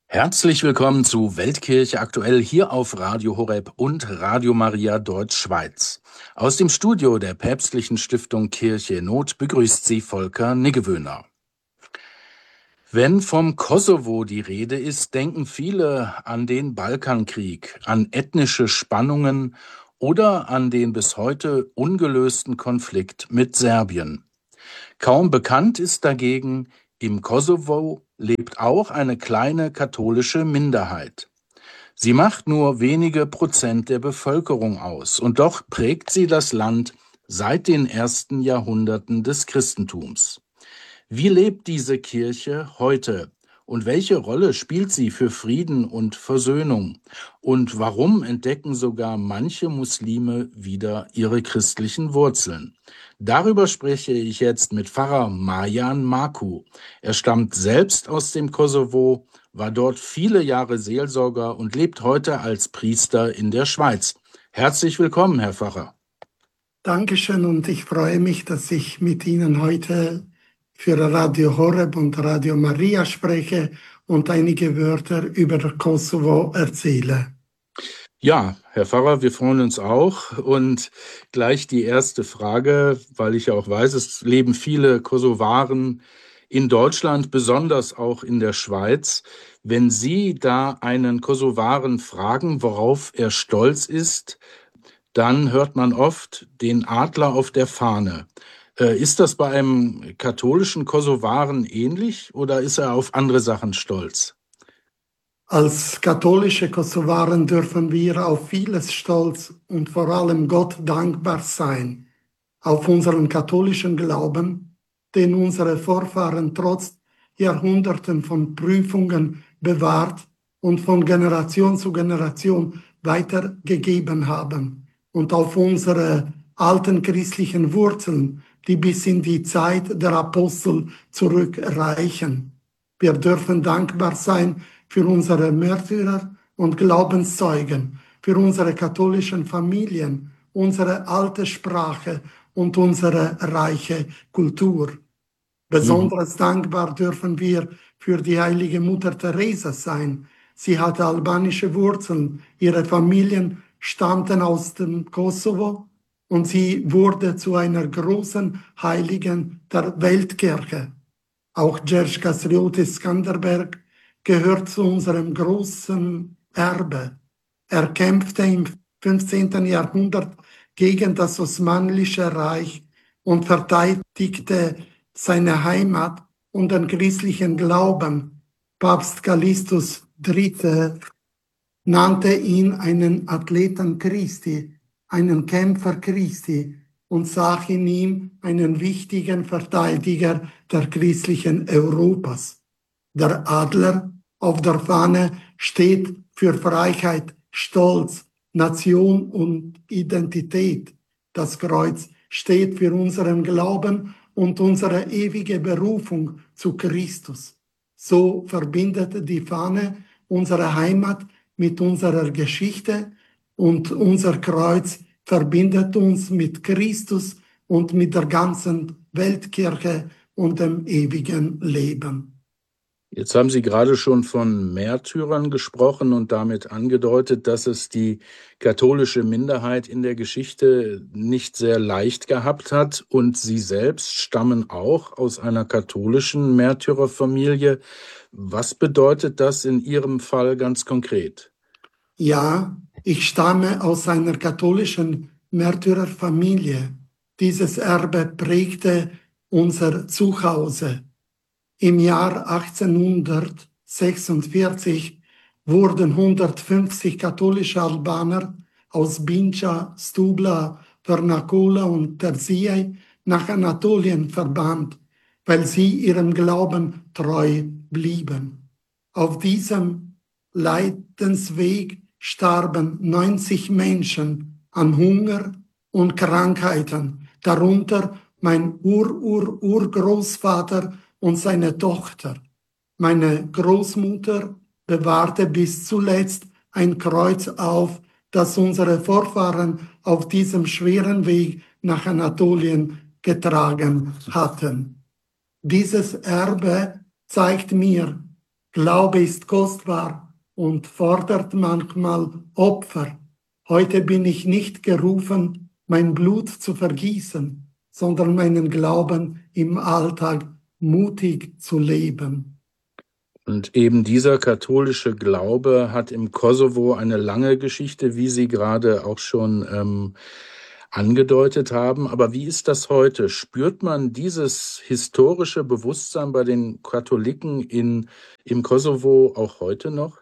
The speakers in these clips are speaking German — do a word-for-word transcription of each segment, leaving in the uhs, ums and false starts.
Herzlich willkommen zu Weltkirche aktuell hier auf Radio Horeb und Radio Maria Deutschschweiz. Aus dem Studio der Päpstlichen Stiftung Kirche in Not begrüßt Sie Volker Niggewöhner. Wenn vom Kosovo die Rede ist, denken viele an den Balkankrieg, an ethnische Spannungen oder an den bis heute ungelösten Konflikt mit Serbien. Kaum bekannt ist dagegen, im Kosovo lebt auch eine kleine katholische Minderheit. Sie macht nur wenige Prozent der Bevölkerung aus, und doch prägt sie das Land seit den ersten Jahrhunderten des Christentums. Wie lebt diese Kirche heute? Und welche Rolle spielt sie für Frieden und Versöhnung? Und warum entdecken sogar manche Muslime wieder ihre christlichen Wurzeln? Darüber spreche ich jetzt mit Pfarrer Marjan Marku. Er stammt selbst aus dem Kosovo, war dort viele Jahre Seelsorger und lebt heute als Priester in der Schweiz. Herzlich willkommen, Herr Pfarrer. Dankeschön, und ich freue mich, dass ich mit Ihnen heute für Radio Horeb und Radio Maria spreche und einige Wörter über das Kosovo erzähle. Ja, Herr Pfarrer, wir freuen uns auch. Und gleich die erste Frage, weil ich ja auch weiß, es leben viele Kosovaren in Deutschland, besonders auch in der Schweiz. Wenn Sie da einen Kosovaren fragen, worauf er stolz ist, dann hört man oft den Adler auf der Fahne. Äh, ist das bei einem katholischen Kosovaren ähnlich oder ist er auf andere Sachen stolz? Als katholische Kosovaren dürfen wir auf vieles stolz und vor allem Gott dankbar sein. Auf unseren katholischen Glauben, den unsere Vorfahren trotz Jahrhunderten von Prüfungen bewahrt und von Generation zu Generation weitergegeben haben. Und auf unsere alten christlichen Wurzeln, die bis in die Zeit der Apostel zurückreichen. Wir dürfen dankbar sein für unsere Märtyrer und Glaubenszeugen, für unsere katholischen Familien, unsere alte Sprache und unsere reiche Kultur. Besonders mhm. dankbar dürfen wir für die heilige Mutter Teresa sein. Sie hatte albanische Wurzeln, ihre Familien stammten aus dem Kosovo und sie wurde zu einer großen Heiligen der Weltkirche. Auch George Kastriotis Skanderberg gehört zu unserem großen Erbe. Er kämpfte im fünfzehnten Jahrhundert gegen das Osmanische Reich und verteidigte seine Heimat und den christlichen Glauben. Papst Callistus Dritter nannte ihn einen Athleten Christi, einen Kämpfer Christi, und sah in ihm einen wichtigen Verteidiger der christlichen Europas. Der Adler auf der Fahne steht für Freiheit, Stolz, Nation und Identität. Das Kreuz steht für unseren Glauben und unsere ewige Berufung zu Christus. So verbindet die Fahne unsere Heimat mit unserer Geschichte, und unser Kreuz verbindet uns mit Christus und mit der ganzen Weltkirche und dem ewigen Leben. Jetzt haben Sie gerade schon von Märtyrern gesprochen und damit angedeutet, dass es die katholische Minderheit in der Geschichte nicht sehr leicht gehabt hat. Und Sie selbst stammen auch aus einer katholischen Märtyrerfamilie. Was bedeutet das in Ihrem Fall ganz konkret? Ja, ich stamme aus einer katholischen Märtyrerfamilie. Dieses Erbe prägte unser Zuhause. Im Jahr achtzehnhundertsechsundvierzig wurden hundertfünfzig katholische Albaner aus Binca, Stubla, Vernacula und Terziai nach Anatolien verbannt, weil sie ihrem Glauben treu blieben. Auf diesem Leidensweg starben neunzig Menschen an Hunger und Krankheiten, darunter mein Ur-Ur-Urgroßvater und seine Tochter. Meine Großmutter bewahrte bis zuletzt ein Kreuz auf, das unsere Vorfahren auf diesem schweren Weg nach Anatolien getragen hatten. Dieses Erbe zeigt mir, Glaube ist kostbar und fordert manchmal Opfer. Heute bin ich nicht gerufen, mein Blut zu vergießen, sondern meinen Glauben im Alltag mutig zu leben. Und eben dieser katholische Glaube hat im Kosovo eine lange Geschichte, wie Sie gerade auch schon ähm, angedeutet haben. Aber wie ist das heute? Spürt man dieses historische Bewusstsein bei den Katholiken in, im Kosovo auch heute noch?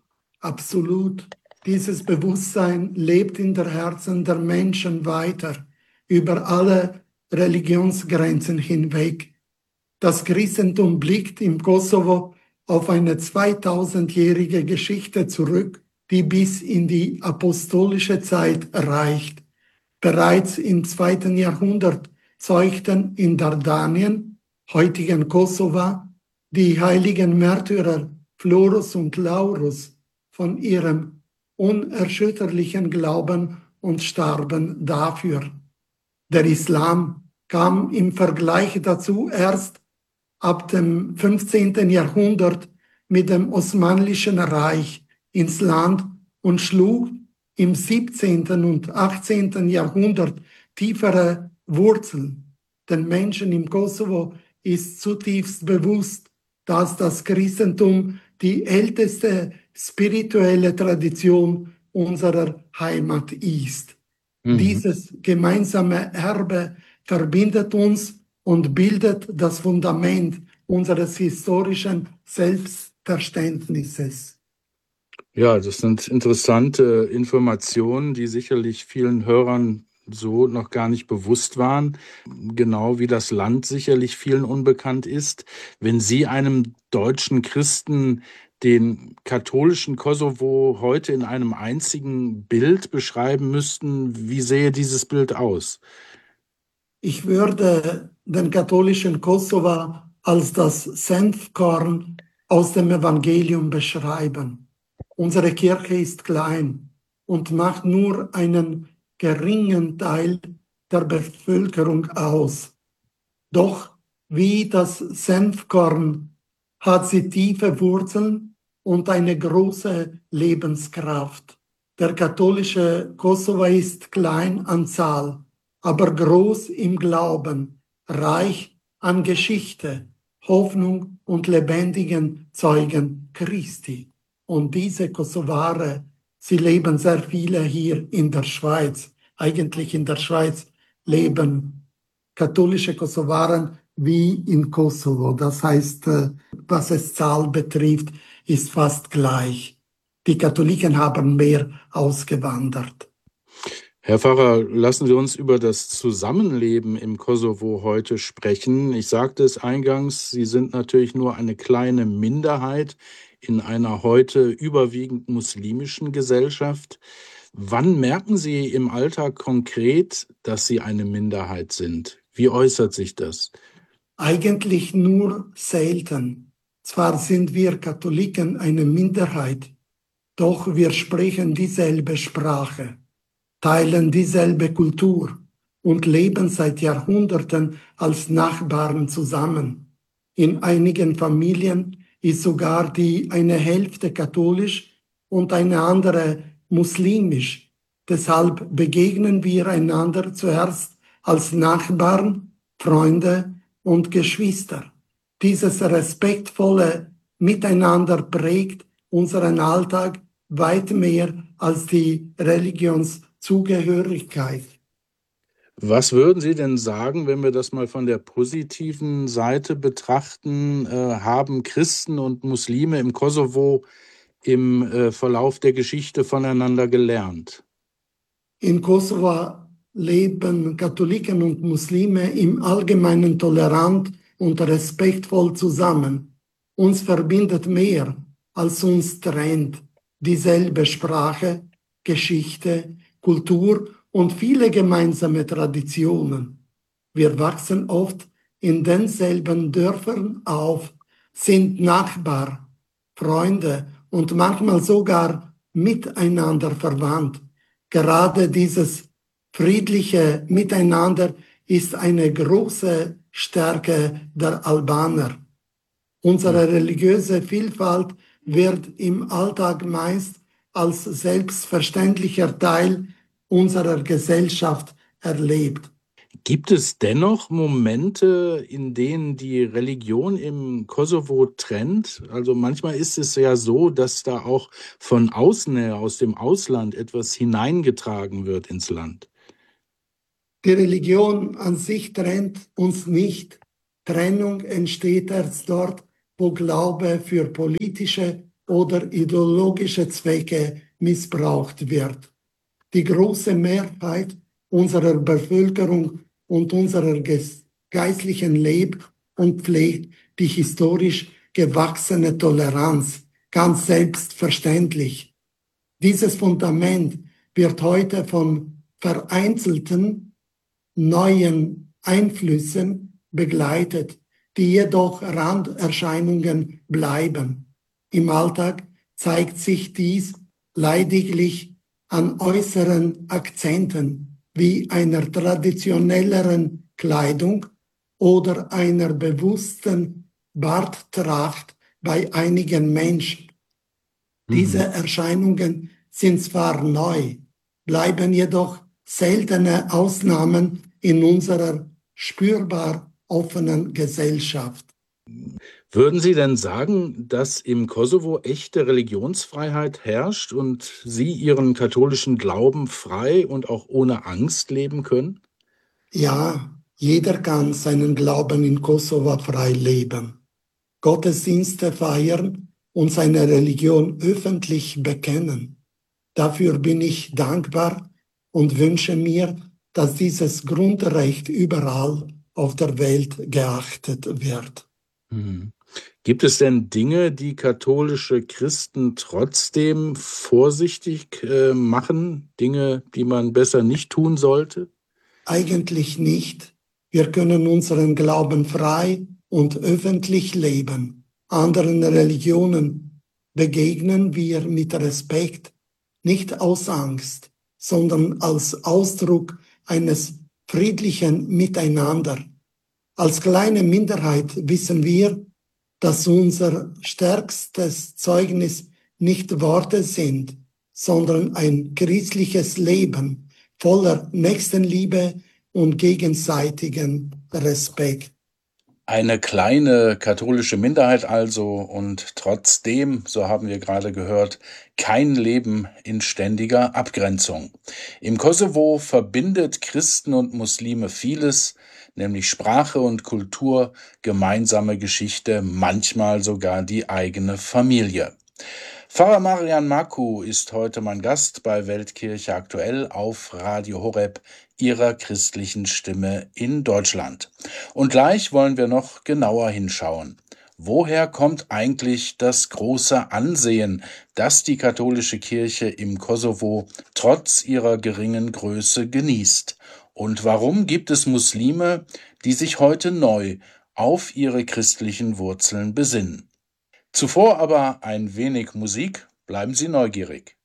Absolut. Dieses Bewusstsein lebt in der Herzen der Menschen weiter, über alle Religionsgrenzen hinweg. Das Christentum blickt im Kosovo auf eine zweitausendjährige Geschichte zurück, die bis in die apostolische Zeit reicht. Bereits im zweiten Jahrhundert zeugten in Dardanien, heutigen Kosovo, die heiligen Märtyrer Florus und Laurus von ihrem unerschütterlichen Glauben und starben dafür. Der Islam kam im Vergleich dazu erst ab dem fünfzehnten Jahrhundert mit dem Osmanischen Reich ins Land und schlug im siebzehnten und achtzehnten Jahrhundert tiefere Wurzeln. Den Menschen im Kosovo ist zutiefst bewusst, dass das Christentum die älteste spirituelle Tradition unserer Heimat ist. Mhm. Dieses gemeinsame Erbe verbindet uns und bildet das Fundament unseres historischen Selbstverständnisses. Ja, das sind interessante Informationen, die sicherlich vielen Hörern so noch gar nicht bewusst waren, genau wie das Land sicherlich vielen unbekannt ist. Wenn Sie einem deutschen Christen den katholischen Kosovo heute in einem einzigen Bild beschreiben müssten, wie sähe dieses Bild aus? Ich würde den katholischen Kosovo als das Senfkorn aus dem Evangelium beschreiben. Unsere Kirche ist klein und macht nur einen geringen Teil der Bevölkerung aus. Doch wie das Senfkorn hat sie tiefe Wurzeln und eine große Lebenskraft. Der katholische Kosovo ist klein an Zahl, aber groß im Glauben, reich an Geschichte, Hoffnung und lebendigen Zeugen Christi. Und diese Kosovare, sie leben sehr viele hier in der Schweiz. Eigentlich in der Schweiz leben katholische Kosovaren wie in Kosovo. Das heißt, was es Zahl betrifft, ist fast gleich. Die Katholiken haben mehr ausgewandert. Herr Pfarrer, lassen Sie uns über das Zusammenleben im Kosovo heute sprechen. Ich sagte es eingangs, Sie sind natürlich nur eine kleine Minderheit in einer heute überwiegend muslimischen Gesellschaft. Wann merken Sie im Alltag konkret, dass Sie eine Minderheit sind? Wie äußert sich das? Eigentlich nur selten. Zwar sind wir Katholiken eine Minderheit, doch wir sprechen dieselbe Sprache, teilen dieselbe Kultur und leben seit Jahrhunderten als Nachbarn zusammen. In einigen Familien ist sogar die eine Hälfte katholisch und eine andere muslimisch. Deshalb begegnen wir einander zuerst als Nachbarn, Freunde und Geschwister. Dieses respektvolle Miteinander prägt unseren Alltag weit mehr als die Religionszugehörigkeit. Was würden Sie denn sagen, wenn wir das mal von der positiven Seite betrachten? Äh, haben Christen und Muslime im Kosovo im äh, Verlauf der Geschichte voneinander gelernt? In Kosovo leben Katholiken und Muslime im Allgemeinen tolerant und respektvoll zusammen. Uns verbindet mehr, als uns trennt, dieselbe Sprache, Geschichte, Kultur und viele gemeinsame Traditionen. Wir wachsen oft in denselben Dörfern auf, sind Nachbar, Freunde und manchmal sogar miteinander verwandt. Gerade dieses friedliche Miteinander ist eine große Stärke der Albaner. Unsere religiöse Vielfalt wird im Alltag meist als selbstverständlicher Teil unserer Gesellschaft erlebt. Gibt es dennoch Momente, in denen die Religion im Kosovo trennt? Also manchmal ist es ja so, dass da auch von außen her, aus dem Ausland, etwas hineingetragen wird ins Land. Die Religion an sich trennt uns nicht. Trennung entsteht erst dort, wo Glaube für politische oder ideologische Zwecke missbraucht wird. Die große Mehrheit unserer Bevölkerung und unserer geistlichen lebt und pflegt die historisch gewachsene Toleranz, ganz selbstverständlich. Dieses Fundament wird heute von vereinzelten neuen Einflüssen begleitet, die jedoch Randerscheinungen bleiben. Im Alltag zeigt sich dies lediglich an äußeren Akzenten wie einer traditionelleren Kleidung oder einer bewussten Barttracht bei einigen Menschen. Mhm. Diese Erscheinungen sind zwar neu, bleiben jedoch seltene Ausnahmen in unserer spürbar offenen Gesellschaft. Würden Sie denn sagen, dass im Kosovo echte Religionsfreiheit herrscht und Sie Ihren katholischen Glauben frei und auch ohne Angst leben können? Ja, jeder kann seinen Glauben in Kosovo frei leben, Gottesdienste feiern und seine Religion öffentlich bekennen. Dafür bin ich dankbar und wünsche mir, dass dieses Grundrecht überall auf der Welt geachtet wird. Mhm. Gibt es denn Dinge, die katholische Christen trotzdem vorsichtig äh, machen? Dinge, die man besser nicht tun sollte? Eigentlich nicht. Wir können unseren Glauben frei und öffentlich leben. Anderen Religionen begegnen wir mit Respekt, nicht aus Angst, sondern als Ausdruck eines friedlichen Miteinander. Als kleine Minderheit wissen wir, dass unser stärkstes Zeugnis nicht Worte sind, sondern ein christliches Leben voller Nächstenliebe und gegenseitigen Respekt. Eine kleine katholische Minderheit also und trotzdem, so haben wir gerade gehört, kein Leben in ständiger Abgrenzung. Im Kosovo verbindet Christen und Muslime vieles, nämlich Sprache und Kultur, gemeinsame Geschichte, manchmal sogar die eigene Familie. Pfarrer Marian Maku ist heute mein Gast bei Weltkirche aktuell auf Radio Horeb, Ihrer christlichen Stimme in Deutschland. Und gleich wollen wir noch genauer hinschauen. Woher kommt eigentlich das große Ansehen, das die katholische Kirche im Kosovo trotz ihrer geringen Größe genießt? Und warum gibt es Muslime, die sich heute neu auf ihre christlichen Wurzeln besinnen? Zuvor aber ein wenig Musik, bleiben Sie neugierig.